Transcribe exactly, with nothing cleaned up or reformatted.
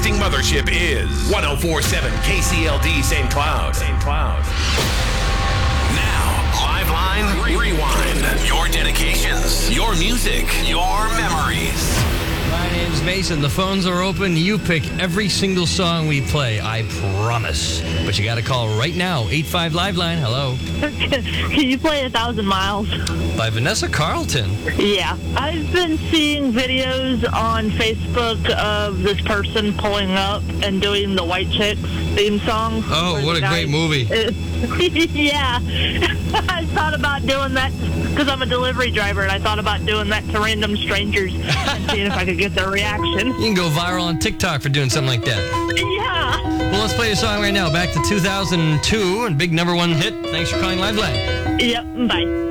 Broadcasting mothership is one oh four point seven K C L D Saint Cloud. Saint Cloud. Now, Live Line Rewind. Your dedications, your music, your memories. My name's Mason. The phones are open. You pick every single song we play. I promise. But you got to call right now. eight five Live Line. Hello. Can you play A Thousand Miles? By Vanessa Carlton. Yeah. I've been seeing videos on Facebook of this person pulling up and doing the White Chicks theme song. Oh, what a great movie. Yeah. I thought about doing that because I'm a delivery driver, and I thought about doing that to random strangers and seeing if I could get their reaction. You can go viral on TikTok for doing something like that. Yeah. Well, let's play a song right now. Back to two thousand two and big number one hit. Thanks for calling Live Line. Yep. Bye.